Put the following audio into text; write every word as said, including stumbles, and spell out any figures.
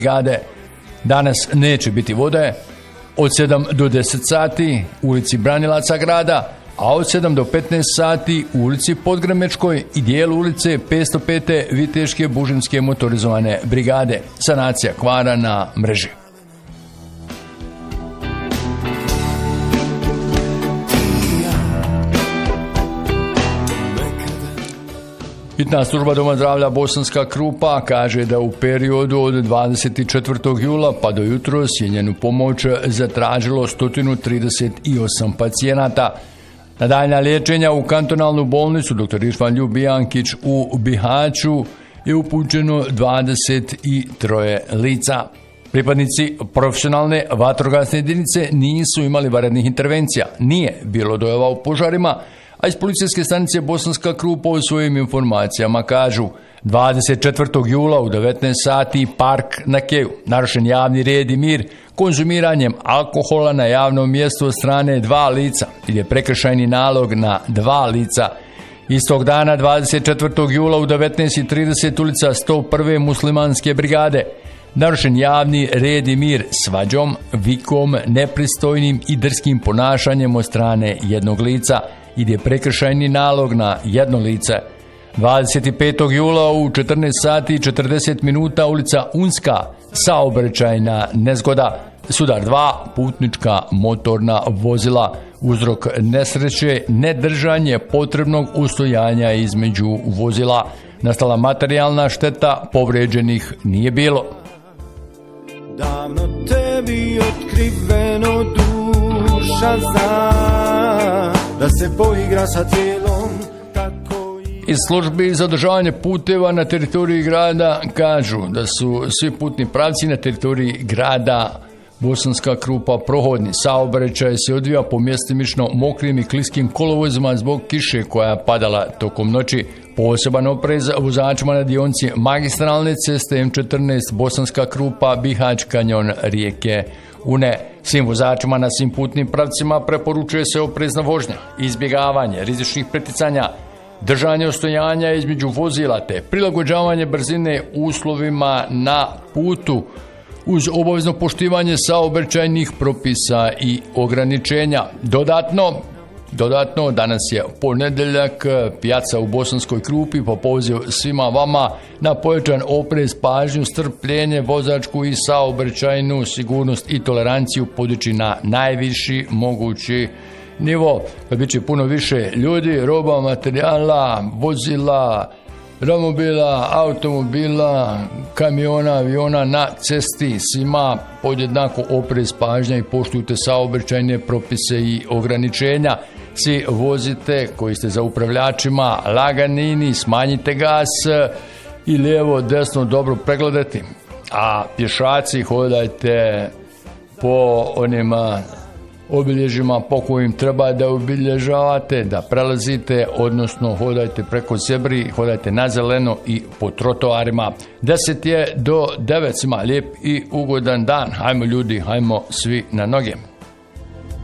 brigade. Danas neće biti vode. Od sedam do deset sati u ulici Branilaca grada, a od sedam do petnaest sati u ulici Podgrmečkoj i dijelu ulice petsto pete Viteške bužinske motorizovane brigade. Sanacija kvara na mreži. Hitna služba Doma zdravlja Bosanska Krupa kaže da u periodu od dvadeset četvrtog jula pa do jutros je njenu pomoć zatražilo sto trideset osam pacijenata. Na daljnja liječenja u kantonalnu bolnicu doktor Išvan Ljubijankić u Bihaću je upućeno dvadeset tri lica. Pripadnici profesionalne vatrogasne jedinice nisu imali vanrednih intervencija, nije bilo dojava u požarima, a iz policijske stanice Bosanska Krupa u svojim informacijama kažu dvadeset četvrtog jula u devetnaest sati park na Keju, narušen javni red i mir konzumiranjem alkohola na javnom mjestu od strane dva lica ili je prekršajni nalog na dva lica. Istog dana dvadeset četvrtog jula u devetnaest trideset ulica sto prve muslimanske brigade, narušen javni red i mir svađom, vikom, nepristojnim i drskim ponašanjem od strane jednog lica ili je prekršajni nalog na jedno lice. dvadeset petog jula u četrnaest sati i četrdeset minuta ulica Unska, saobraćajna nezgoda, sudar dva putnička motorna vozila, uzrok nesreće nedržanje potrebnog ustojanja između vozila. Nastala materijalna šteta, povređenih nije bilo. Davno tebi otkriveno duša zna da se poigra sa tijelom tako i... Iz službi za održavanje puteva na teritoriji grada kažu da su svi putni pravci na teritoriji grada Bosanska Krupa prohodni. Saobraćaj se odvija po mjestimično mokrim i kliskim kolovozima zbog kiše koja je padala tokom noći. Poseban oprez vozačima na dionci magistralne ceste M četrnaest Bosanska Krupa Bihać kanjon rijeke Une. Svim vozačima na svim putnim pravcima preporučuje se oprezna vožnja, izbjegavanje rizičnih preticanja, držanje ostojanja između vozila te prilagođavanje brzine uslovima na putu uz obavezno poštivanje saobraćajnih propisa i ograničenja. Dodatno, dodatno danas je ponedjeljak, pijaca u Bosanskoj Krupi po poziv svima vama na pojačan oprez, pažnju, strpljenje, vozačku i saobraćajnu sigurnost i toleranciju podići na najviši mogući nivo. Biće puno više ljudi, roba, materijala, vozila, romobila, automobila, kamiona, aviona na cesti. Svima podjednako oprez, pažnja i poštujte saobraćajne propise i ograničenja. Svi vozite koji ste za upravljačima laganini, smanjite gas i lijevo, desno dobro pregledati. A pješaci hodajte po onima obilježima po kojim treba da obilježavate, da prelazite, odnosno hodajte preko zebri, hodajte na zeleno i po trotoarima. Deset je do devet, svima lijep i ugodan dan. Hajmo ljudi, hajmo svi na noge.